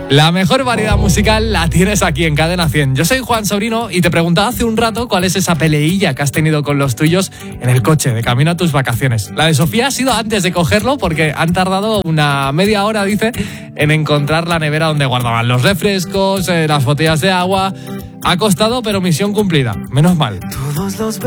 La mejor variedad musical la tienes aquí en Cadena 100. Yo soy Juan Sobrino y te preguntaba hace un rato cuál es esa peleilla que has tenido con los tuyos en el coche de camino a tus vacaciones. La de Sofía ha sido antes de cogerlo porque han tardado una media hora, dice, en encontrar la nevera donde guardaban los refrescos, las botellas de agua. Ha costado, pero misión cumplida. Menos mal. Todos los